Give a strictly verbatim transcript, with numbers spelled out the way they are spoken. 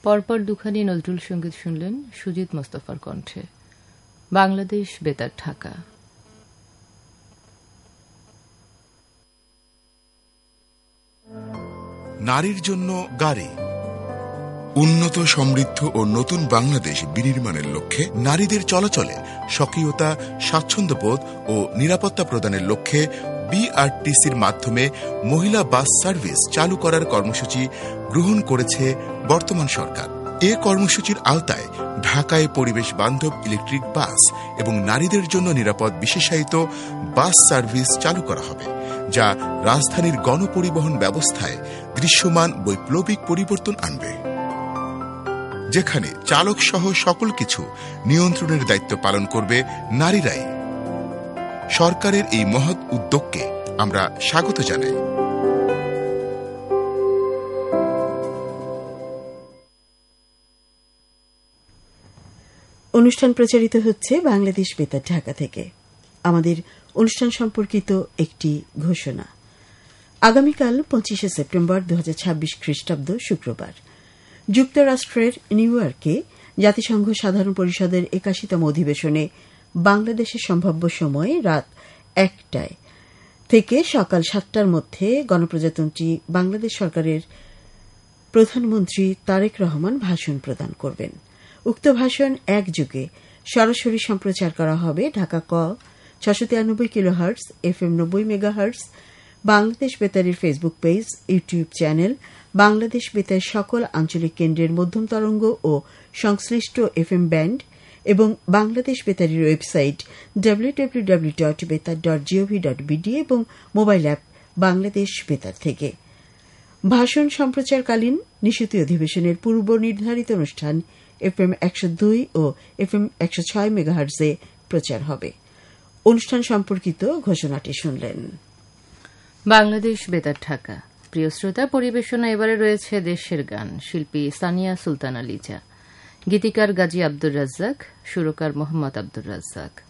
পরপর দুখানি নজরুল সঙ্গীত শুনলেন সুজিত মোস্তফার কণ্ঠে। বাংলাদেশ বেতার, ঢাকা। নারীর জন্য গাড়ি। উন্নত, সমৃদ্ধ ও নতুন বাংলাদেশ বিনির্মাণের লক্ষ্যে নারীদের চলাচলে স্বকীয়তা, স্বাচ্ছন্দ্যবোধ ও নিরাপত্তা প্রদানের লক্ষ্যে বিআরটিসির মাধ্যমে মহিলা বাস সার্ভিস চালু করার কর্মসূচি গ্রহণ করেছে বর্তমান সরকার। এ কর্মসূচির আওতায় ঢাকায় পরিবেশ বান্ধব ইলেকট্রিক বাস এবং নারীদের জন্য নিরাপদ বিশেষায়িত বাস সার্ভিস চালু করা হবে, যা রাজধানীর গণপরিবহন ব্যবস্থায় দৃশ্যমান বৈপ্লবিক পরিবর্তন আনবে, যেখানে চালক সহ সকল কিছু নিয়ন্ত্রণের দায়িত্ব পালন করবে নারীরাই। সরকারের এই মহৎ উদ্যোগকে আমরা স্বাগত জানাই। অনুষ্ঠান প্রচারিত হচ্ছে বাংলাদেশ বেতার, ঢাকা থেকে। আমাদের অনুষ্ঠান সম্পর্কিত একটি ঘোষণা। আগামীকাল পঁচিশে সেপ্টেম্বর দু হাজার ছাব্বিশ খ্রিস্টাব্দ শুক্রবার যুক্তরাষ্ট্রের নিউ ইয়র্কে জাতিসংঘ সাধারণ পরিষদের একাশিতম অধিবেশনে বাংলাদেশের সম্ভাব্য সময় রাত একটায় থেকে সকাল সাতটার মধ্যে গণপ্রজাতন্ত্রী বাংলাদেশ সরকারের প্রধানমন্ত্রী তারেক রহমান ভাষণ প্রদান করবেন। উক্ত ভাষণ এক যুগে সরাসরি সম্প্রচার করা হবে ঢাকা ক ছশো তিরানব্বই কিলো হার্টস, এফ এম নব্বই mega hertz, Bangladesh বেতারের Facebook page, YouTube channel, Bangladesh বেতার সকল আঞ্চলিক কেন্দ্রের মধ্যম তরঙ্গ ও সংশ্লিষ্ট এফ এম ব্যান্ড এবং Bangladesh বেতারের website W W W dot বেতার ডট জিওভি ডট বিডি এবং মোবাইল অ্যাপ বাংলাদেশ বেতার থেকে। ভাষণ সম্প্রচারকালীন নিশীথী অধিবেশনের পূর্ব নির্ধারিত অনুষ্ঠান এফ এম একশো দুই ও এফ এম একশো ছয় মেগাহার্টজে প্রচার হবে। অনুষ্ঠান সম্পর্কিত ঘোষণাটি শুনলেন। বাংলাদেশ বেতার, ঢাকা। প্রিয় শ্রোতা, পরিবেশনা এবারে রয়েছে দেশের গান। শিল্পী সানিয়া সুলতানা লিজা, গীতিকার গাজী আব্দুর রাজ্জাক, সুরকার মোহাম্মদ আব্দুর রাজ্জাক।